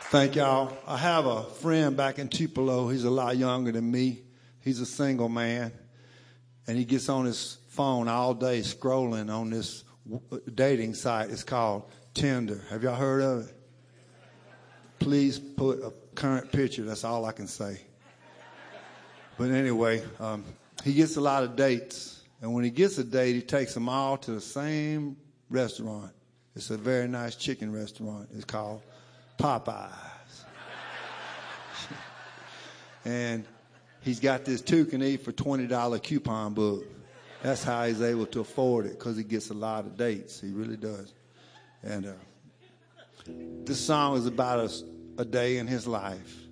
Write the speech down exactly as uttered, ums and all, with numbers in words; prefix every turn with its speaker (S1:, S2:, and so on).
S1: Thank y'all. I have a friend back in Tupelo. He's a lot younger than me. He's a single man, and he gets on his phone all day scrolling on this dating site. It's called Tinder. Have y'all heard of it? Please put a current picture. That's all I can say. But anyway, um, he gets a lot of dates, and when he gets a date, he takes them all to the same restaurant. It's a very nice chicken restaurant. It's called Popeyes. And he's got this two can eat for twenty dollars coupon book. That's how he's able to afford it, because he gets a lot of dates. He really does. And uh, this song is about a, a day in his life.